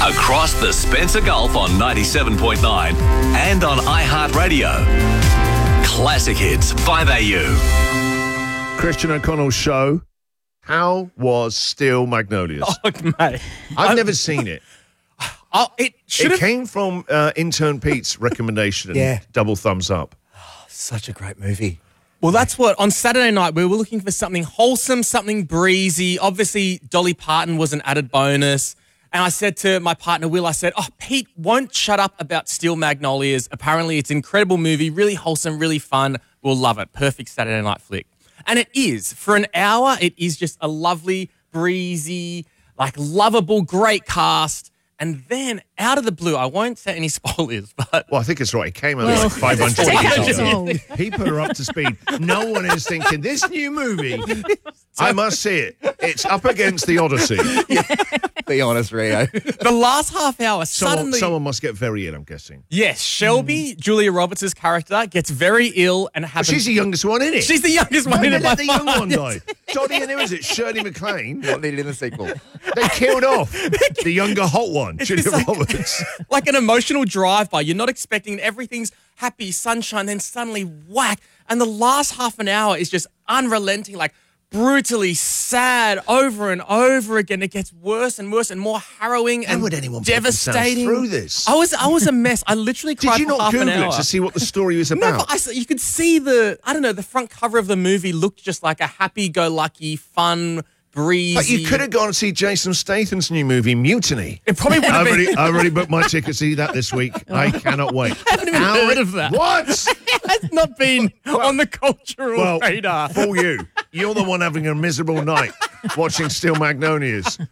Across the Spencer Gulf on 97.9 and on iHeartRadio. Classic Hits 5AU. Christian O'Connell's show. How was Steel Magnolias? Oh, mate. I've never seen it. It It came from intern Pete's recommendation. Yeah. Double thumbs up. Such a great movie. Well, that's what, on Saturday night, we were looking for something wholesome, something breezy. Obviously, Dolly Parton was an added bonus. And I said to my partner, Will, I said, Pete won't shut up about Steel Magnolias. Apparently, it's an incredible movie, really wholesome, really fun. We'll love it. Perfect Saturday night flick. And it is. For an hour, it is just a lovely, breezy, lovable, great cast. And then, out of the blue, I won't say any spoilers, but... Well, I think it's right. It came out like 500 years ago. old. He put her up to speed. No one is thinking, this new movie, I must see it. It's up against the Odyssey. Be honest, Rio. The last half hour, suddenly... Someone must get very ill, I'm guessing. Yes, Shelby, Julia Roberts' character, gets very ill and happens... She's the youngest one in it. She's the youngest one in it by Let the young far. one die. Dottie, and who is it? Shirley MacLaine. Not needed in the sequel. They killed off the younger hot one, Julia just like- Roberts. Like an emotional drive-by. You're not expecting everything's happy, sunshine, then suddenly whack. And the last half an hour is just unrelenting, brutally sad over and over again. It gets worse and worse and more harrowing and would anyone put themselves devastating. through this? I was a mess. I literally cried Did you for not half an Google hour. it to see what the story was No, about? but you could see the front cover of the movie looked just like a happy-go-lucky, fun, breezy. But you could have gone to see Jason Statham's new movie, Mutiny. It probably would have been. I already booked my ticket to see that this week. I cannot wait. I haven't even heard of that. What? It's not been on the cultural radar. For you. You're the one having a miserable night watching Steel Magnolias.